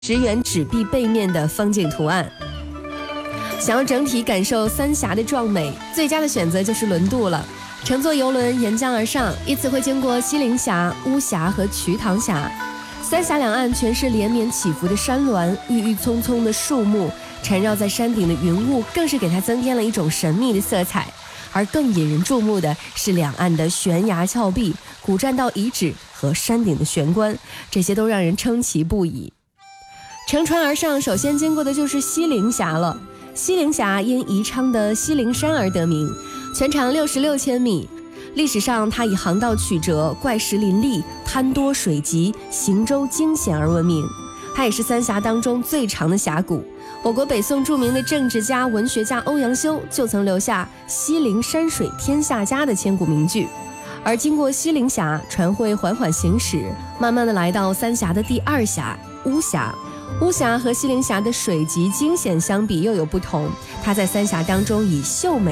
10元纸币背面的风景图案。想要整体感受三峡的壮美，最佳的选择就是轮渡了。乘坐游轮沿江而上，依次会经过西陵峡、巫峡和瞿塘峡。三峡两岸全是连绵起伏的山峦，郁郁葱葱的树木，缠绕在山顶的云雾更是给它增添了一种神秘的色彩。而更引人注目的是两岸的悬崖峭壁、古栈道遗址和山顶的悬关，这些都让人称奇不已。乘船而上，首先经过的就是西陵峡了。西陵峡因宜昌的西陵山而得名，全长66千米。历史上它以航道曲折、怪石林立、滩多水急、行舟惊险而闻名。它也是三峡当中最长的峡谷。我国北宋著名的政治家、文学家欧阳修就曾留下“西陵山水天下佳”的千古名句。而经过西陵峡，船会缓缓行驶，慢慢的来到三峡的第二峡巫峡。巫峡和西陵峡的水急惊险相比又有不同，它在三峡当中以秀美